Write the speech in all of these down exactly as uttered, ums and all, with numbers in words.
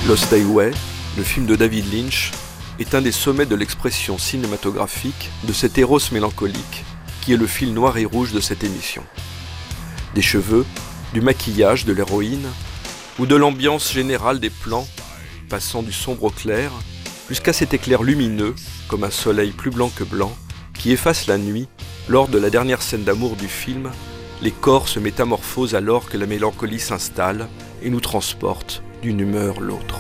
Lost Highway, le film de David Lynch, est un des sommets de l'expression cinématographique de cet Eros mélancolique qui est le fil noir et rouge de cette émission. Des cheveux, du maquillage de l'héroïne ou de l'ambiance générale des plans, passant du sombre au clair, jusqu'à cet éclair lumineux, comme un soleil plus blanc que blanc, qui efface la nuit. Lors de la dernière scène d'amour du film, les corps se métamorphosent alors que la mélancolie s'installe et nous transporte d'une humeur l'autre.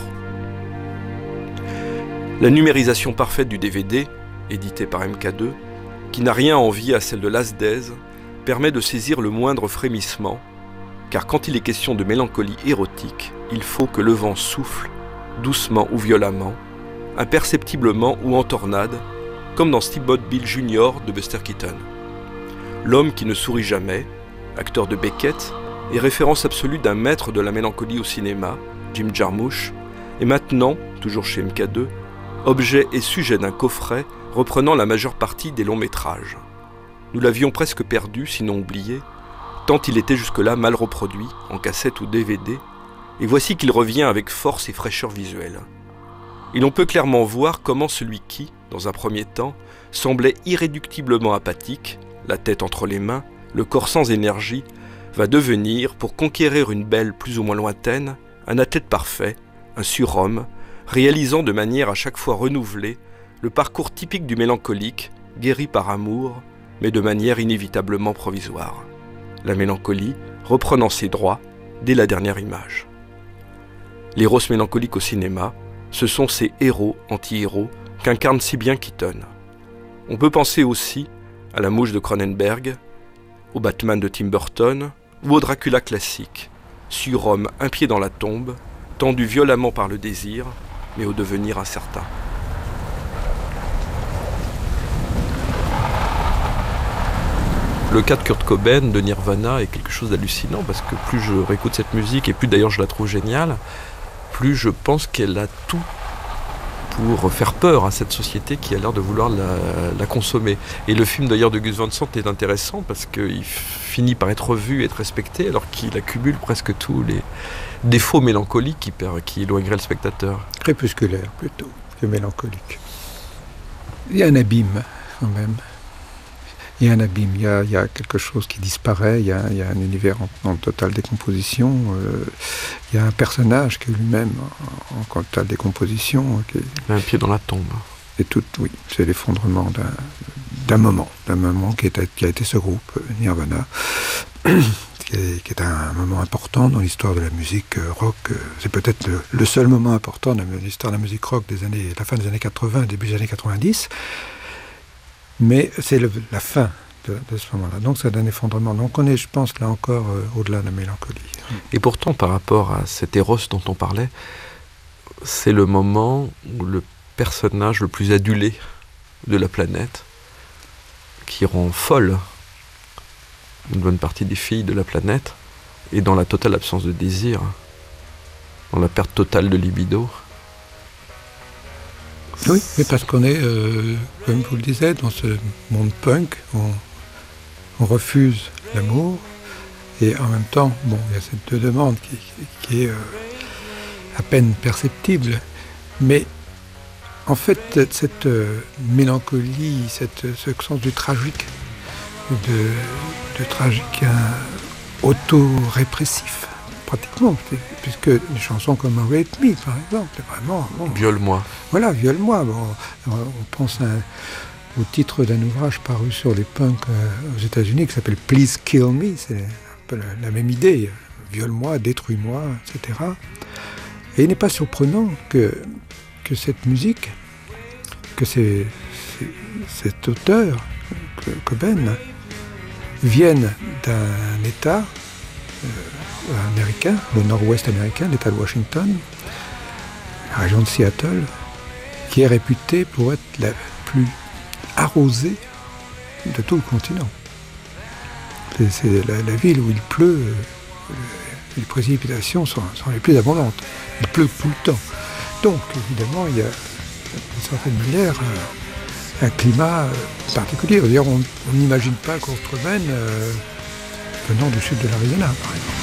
La numérisation parfaite du D V D, édité par M K deux, qui n'a rien à envier à celle de Last Days, permet de saisir le moindre frémissement, car quand il est question de mélancolie érotique, il faut que le vent souffle, doucement ou violemment, imperceptiblement ou en tornade, comme dans Steamboat Bill Junior de Buster Keaton. L'homme qui ne sourit jamais, acteur de Beckett, et référence absolue d'un maître de la mélancolie au cinéma, Jim Jarmusch, est maintenant, toujours chez M K deux, objet et sujet d'un coffret reprenant la majeure partie des longs métrages. Nous l'avions presque perdu, sinon oublié, tant il était jusque-là mal reproduit, en cassette ou D V D, et voici qu'il revient avec force et fraîcheur visuelle. Et l'on peut clairement voir comment celui qui, dans un premier temps, semblait irréductiblement apathique, la tête entre les mains, le corps sans énergie, va devenir, pour conquérir une belle plus ou moins lointaine, un athlète parfait, un surhomme, réalisant de manière à chaque fois renouvelée le parcours typique du mélancolique, guéri par amour, mais de manière inévitablement provisoire. La mélancolie reprenant ses droits dès la dernière image. L'éros mélancolique au cinéma, ce sont ces héros anti-héros qu'incarne si bien Keaton. On peut penser aussi à La Mouche de Cronenberg, au Batman de Tim Burton ou au Dracula classique, surhomme un pied dans la tombe, tendu violemment par le désir, mais au devenir incertain. Le cas de Kurt Cobain de Nirvana est quelque chose d'hallucinant parce que plus je réécoute cette musique et plus d'ailleurs je la trouve géniale, plus je pense qu'elle a tout pour faire peur à cette société qui a l'air de vouloir la, la consommer. Et le film d'ailleurs de Gus Van Sant est intéressant parce qu'il finit par être vu et être respecté alors qu'il accumule presque tous les défauts mélancoliques qui, qui éloigneraient le spectateur. Crépusculaire plutôt que mélancolique. Il y a un abîme quand même. Il y a un abîme, il y a, il y a quelque chose qui disparaît, il y a, il y a un univers en, en totale décomposition, euh, il y a un personnage qui est lui-même en, en totale décomposition. Qui est... Il a un pied dans la tombe. Et tout, oui, c'est l'effondrement d'un, d'un moment, d'un moment qui, est, qui a été ce groupe, Nirvana, qui est, qui est un moment important dans l'histoire de la musique rock. C'est peut-être le, le seul moment important dans l'histoire de la musique rock des années, la fin des années quatre-vingts, début des années quatre-vingt-dix. Mais c'est le, la fin de, de ce moment-là. Donc c'est un effondrement. Donc on est, je pense, là encore euh, au-delà de la mélancolie. Et pourtant, par rapport à cet Eros dont on parlait, c'est le moment où le personnage le plus adulé de la planète, qui rend folle une bonne partie des filles de la planète, est dans la totale absence de désir, dans la perte totale de libido. Oui, mais parce qu'on est, euh, comme vous le disiez, dans ce monde punk, on, on refuse l'amour, et en même temps, bon, il y a cette demande qui, qui est euh, à peine perceptible, mais en fait, cette euh, mélancolie, cette, ce sens du tragique, de, de tragique euh, auto-répressif, pratiquement, puisque des chansons comme Rape Me, par exemple, c'est vraiment... Bon, Viole-moi. Voilà, Viole-moi. Bon, on pense à, au titre d'un ouvrage paru sur les punks euh, aux États-Unis qui s'appelle Please Kill Me, c'est un peu la, la même idée, viole-moi, détruis-moi, et cetera. Et il n'est pas surprenant que, que cette musique, que ces, ces, cet auteur, Cobain, vienne d'un État euh, américain, le nord-ouest américain, l'État de Washington, la région de Seattle, qui est réputée pour être la plus arrosée de tout le continent. C'est, c'est la, la ville où il pleut, euh, les précipitations sont, sont les plus abondantes. Il pleut tout le temps. Donc, évidemment, il y a d'une certaine manière un, un climat particulier. D'ailleurs, on n'imagine pas Kurt Cobain euh, venant du sud de l'Arizona, par exemple.